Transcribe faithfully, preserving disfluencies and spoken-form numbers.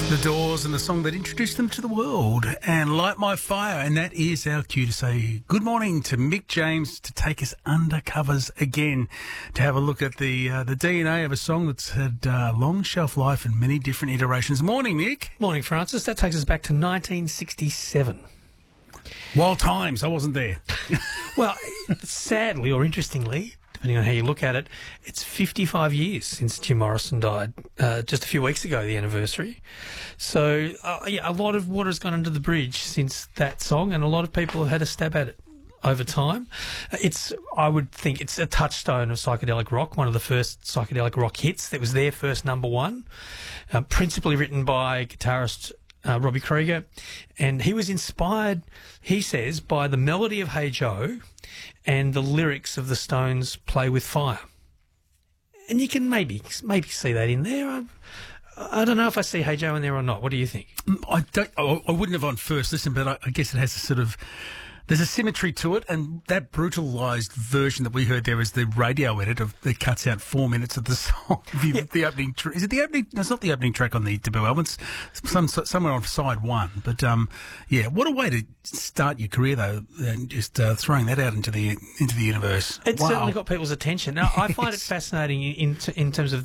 The Doors and the song that introduced them to the world, and Light My Fire, and that is our cue to say good morning to Mick James, to take us undercovers again, to have a look at the uh, the D N A of a song that's had uh, long shelf life and many different iterations. Morning, Mick. Morning, Francis. That takes us back to nineteen sixty-seven. Wild times. I wasn't there. Well, sadly or interestingly, depending on how you look at it, it's fifty-five years since Jim Morrison died, uh, just a few weeks ago, the anniversary. So, uh, yeah, a lot of water has gone under the bridge since that song, and a lot of people have had a stab at it over time. It's, I would think, it's a touchstone of psychedelic rock, one of the first psychedelic rock hits that was their first number one, uh, principally written by guitarist uh, Robbie Krieger, and he was inspired, he says, by the melody of Hey Joe and the lyrics of the Stones' Play With Fire. And you can maybe maybe see that in there. I, I don't know if I see Hey Joe in there or not. What do you think? I don't. I I wouldn't have on first listen, but I, I guess it has a sort of. There's a symmetry to it, and that brutalised version that we heard there is the radio edit of that cuts out four minutes of the song. The, Yeah. the opening, tr- is it the opening? No, it's not the opening track on the debut album. It's some somewhere on side one. But um, yeah, what a way to start your career though, and just uh, throwing that out into the into the universe. It Wow. certainly got people's attention. Now, I find it Yes. fascinating in in terms of